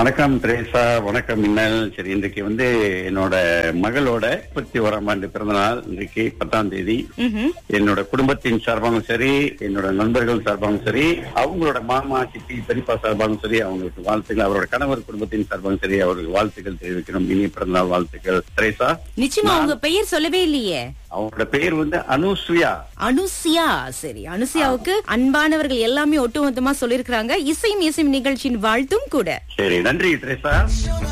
வணக்கம் திரேசா, வணக்கம் மின்னல். சரி, இன்றைக்கு என்னோட மகளோட 31ஆம் ஆண்டு பிறந்த நாள். இன்றைக்கு 10ஆம் தேதி. என்னோட குடும்பத்தின் சார்பாகவும் சரி, என்னோட நண்பர்கள் சார்பாகவும் சரி, அவங்களோட மாமா சித்தி பெரியப்பா சார்பாகவும் சரி, அவங்களுக்கு வாழ்த்துக்கள். அவரோட கணவர் குடும்பத்தின் சார்பாகவும் சரி, அவருக்கு வாழ்த்துக்கள் தெரிவிக்கணும். இனிய பிறந்த நாள் வாழ்த்துக்கள் திரேசா. நிச்சயமா உங்க பெயர் சொல்லவே இல்லையே. அவங்களோட பெயர் அனுசுயா. அனுசியா. சரி, அனுசியாவுக்கு அன்பானவர்கள் எல்லாமே ஒட்டுமொத்தமா சொல்லிருக்காங்க. இசையும் இசையும் நிகழ்ச்சியின் வாழ்த்தும் கூட. சரி, நன்றி திரேசா.